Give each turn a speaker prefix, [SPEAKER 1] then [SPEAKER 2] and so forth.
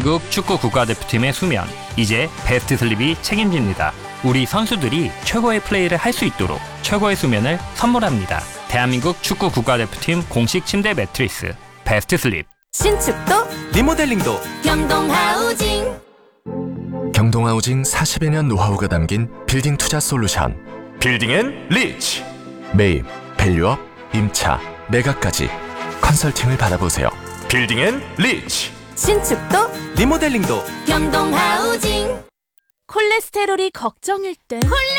[SPEAKER 1] 대한민국 축구 국가대표팀의 수면, 이제 베스트 슬립이 책임집니다. 우리 선수들이 최고의 플레이를 할 수 있도록 최고의 수면을 선물합니다. 대한민국 축구 국가대표팀 공식 침대 매트리스 베스트 슬립.
[SPEAKER 2] 신축도
[SPEAKER 3] 리모델링도
[SPEAKER 2] 경동하우징.
[SPEAKER 4] 경동하우징 40여 년 노하우가 담긴 빌딩 투자 솔루션.
[SPEAKER 3] 빌딩앤리치.
[SPEAKER 4] 매입, 밸류업, 임차, 매각까지 컨설팅을 받아보세요.
[SPEAKER 3] 빌딩앤리치.
[SPEAKER 2] 신축도
[SPEAKER 3] 리모델링도
[SPEAKER 2] 경동하우징.
[SPEAKER 5] 콜레스테롤이 걱정일 땐
[SPEAKER 2] 콜레